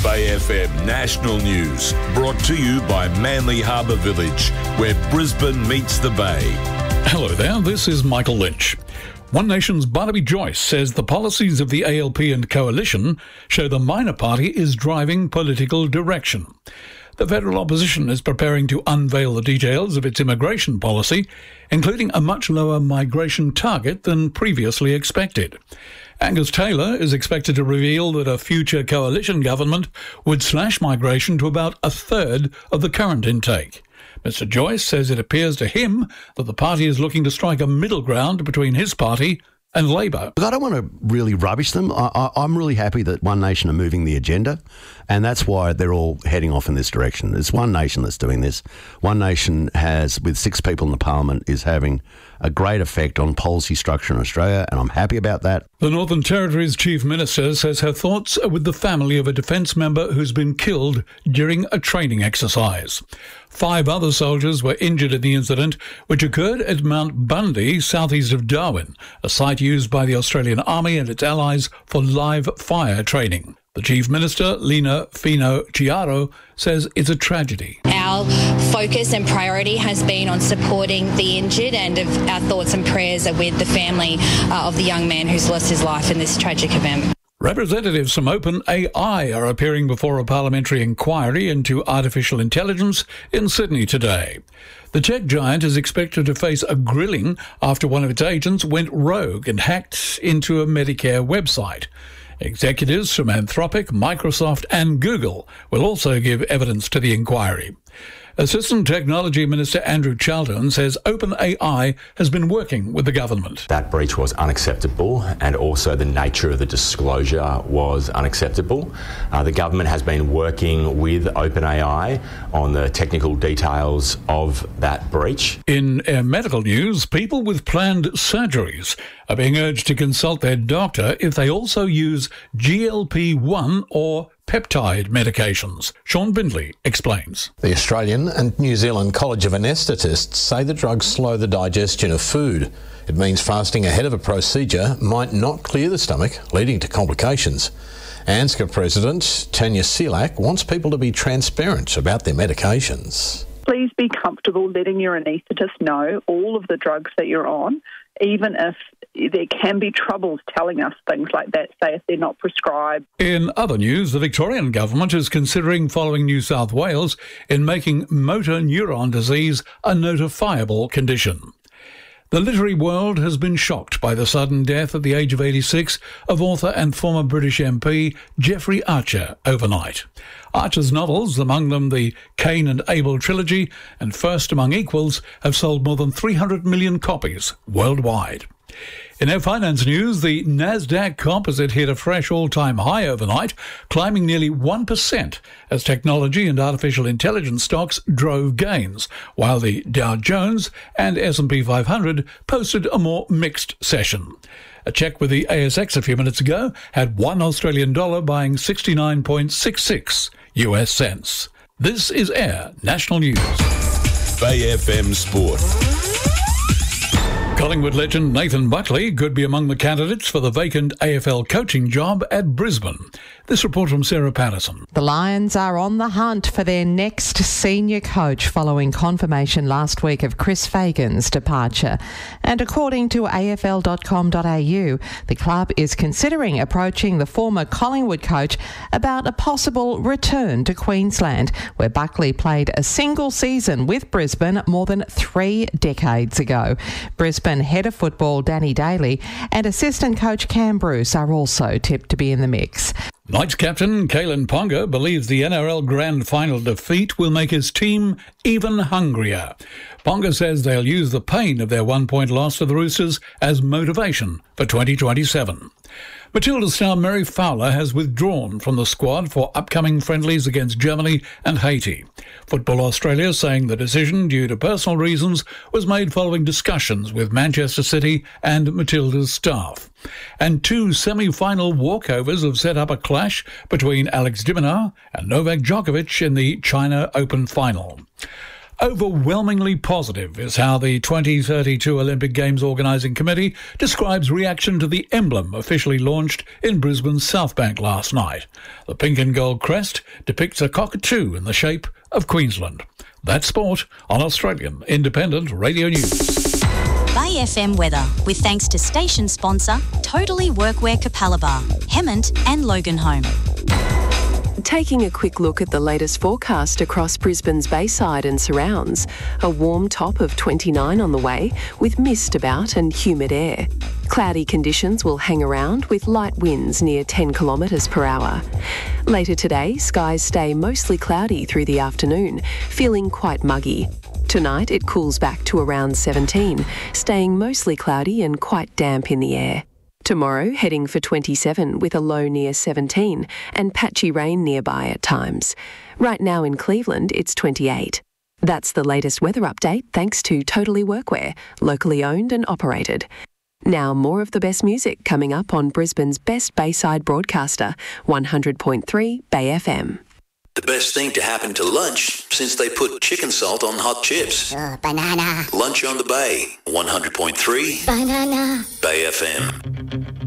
Bay FM National News, brought to you by Manly Harbour Village, where Brisbane meets the Bay. Hello there, this is Michael Lynch. One Nation's Barnaby Joyce says the policies of the ALP and coalition show the minor party is driving political direction. The federal opposition is preparing to unveil the details of its immigration policy, including a much lower migration target than previously expected. Angus Taylor is expected to reveal that a future coalition government would slash migration to about a third of the current intake. Mr. Joyce says it appears to him that the party is looking to strike a middle ground between his party and Labor. I don't want to really rubbish them. I'm really happy that One Nation are moving the agenda, and that's why they're all heading off in this direction. It's One Nation that's doing this. One Nation has, with 6 people in the Parliament, is having a great effect on policy structure in Australia, and I'm happy about that. The Northern Territory's Chief Minister says her thoughts are with the family of a defence member who's been killed during a training exercise. 5 other soldiers were injured in the incident, which occurred at Mount Bundy, southeast of Darwin, a site used by the Australian Army and its allies for live fire training. The Chief Minister, Lina Fino-Chiaro, says it's a tragedy. Our focus and priority has been on supporting the injured, and our thoughts and prayers are with the family of the young man who's lost his life in this tragic event. Representatives from OpenAI are appearing before a parliamentary inquiry into artificial intelligence in Sydney today. The tech giant is expected to face a grilling after one of its agents went rogue and hacked into a Medicare website. Executives from Anthropic, Microsoft and Google will also give evidence to the inquiry. Assistant Technology Minister Andrew Charlton says OpenAI has been working with the government. That breach was unacceptable, and also the nature of the disclosure was unacceptable. The government has been working with OpenAI on the technical details of that breach. In medical news, people with planned surgeries are being urged to consult their doctor if they also use GLP-1 or peptide medications. Sean Bindley explains. The Australian and New Zealand College of Anaesthetists say the drugs slow the digestion of food. It means fasting ahead of a procedure might not clear the stomach, leading to complications. ANZCA President Tanya Silak wants people to be transparent about their medications. Please be comfortable letting your anaesthetist know all of the drugs that you're on, even if there can be troubles telling us things like that, say if they're not prescribed. In other news, the Victorian government is considering following New South Wales in making motor neuron disease a notifiable condition. The literary world has been shocked by the sudden death at the age of 86 of author and former British MP Geoffrey Archer overnight. Archer's novels, among them the Cain and Abel trilogy and First Among Equals, have sold more than 300 million copies worldwide. In our finance news, the Nasdaq Composite hit a fresh all-time high overnight, climbing nearly 1% as technology and artificial intelligence stocks drove gains, while the Dow Jones and S&P 500 posted a more mixed session. A check with the ASX a few minutes ago had $1 Australian buying 69.66 US cents. This is Air National News. Bay FM Sport. Collingwood legend Nathan Buckley could be among the candidates for the vacant AFL coaching job at Brisbane. This report from Sarah Patterson. The Lions are on the hunt for their next senior coach following confirmation last week of Chris Fagan's departure. And according to AFL.com.au, the club is considering approaching the former Collingwood coach about a possible return to Queensland, where Buckley played a single season with Brisbane more than 3 decades ago. Brisbane head of football Danny Daly and assistant coach Cam Bruce are also tipped to be in the mix. Knights captain Kalen Ponga believes the NRL Grand Final defeat will make his team even hungrier. Ponga says they'll use the pain of their 1-point loss to the Roosters as motivation for 2027. Matilda star Mary Fowler has withdrawn from the squad for upcoming friendlies against Germany and Haiti. Football Australia saying the decision, due to personal reasons, was made following discussions with Manchester City and Matilda's staff. And 2 semi-final walkovers have set up a clash between Alex de Minaur and Novak Djokovic in the China Open final. Overwhelmingly positive is how the 2032 Olympic Games Organising Committee describes reaction to the emblem officially launched in Brisbane's South Bank last night. The pink and gold crest depicts a cockatoo in the shape of Queensland. That's sport on Australian Independent Radio News. Bay FM weather, with thanks to station sponsor Totally Workwear Capalaba, Hemmant and Loganholme. Taking a quick look at the latest forecast across Brisbane's Bayside and surrounds. A warm top of 29 on the way, with mist about and humid air. Cloudy conditions will hang around with light winds near 10 kilometres per hour. Later today, skies stay mostly cloudy through the afternoon, feeling quite muggy. Tonight it cools back to around 17, staying mostly cloudy and quite damp in the air. Tomorrow, heading for 27 with a low near 17 and patchy rain nearby at times. Right now in Cleveland, it's 28. That's the latest weather update thanks to Totally Workwear, locally owned and operated. Now more of the best music coming up on Brisbane's best Bayside broadcaster, 100.3 Bay FM. The best thing to happen to lunch since they put chicken salt on hot chips. Banana. Lunch on the Bay, 100.3 Banana. Bay FM.